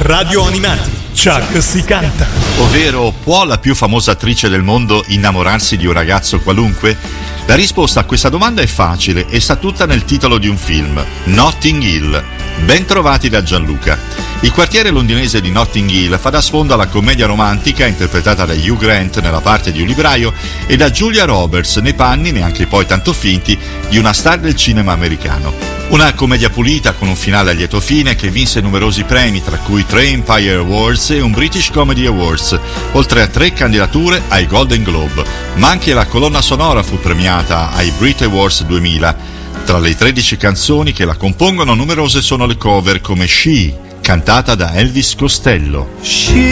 Radio Animati, Chuck si canta. Ovvero, può la più famosa attrice del mondo innamorarsi di un ragazzo qualunque? La risposta a questa domanda è facile e sta tutta nel titolo di un film, Notting Hill. Ben trovati da Gianluca. Il quartiere londinese di Notting Hill fa da sfondo alla commedia romantica interpretata da Hugh Grant nella parte di un libraio e da Julia Roberts nei panni, neanche poi tanto finti, di una star del cinema americano. Una commedia pulita con un finale a lieto fine che vinse numerosi premi, tra cui 3 Empire Awards e un British Comedy Awards, oltre a 3 candidature ai Golden Globe, ma anche la colonna sonora fu premiata ai Brit Awards 2000. Tra le 13 canzoni che la compongono numerose sono le cover come She, cantata da Elvis Costello.